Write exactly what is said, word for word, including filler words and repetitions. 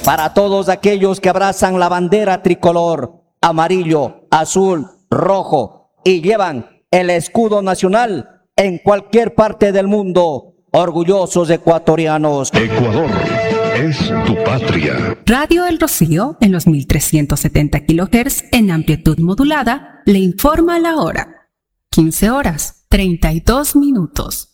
Para todos aquellos que abrazan la bandera tricolor, amarillo, azul, rojo y llevan el escudo nacional en cualquier parte del mundo, orgullosos ecuatorianos. Ecuador es tu patria. Radio El Rocío, en los mil trescientos setenta kilohertz en amplitud modulada, le informa la hora. quince horas, treinta y dos minutos.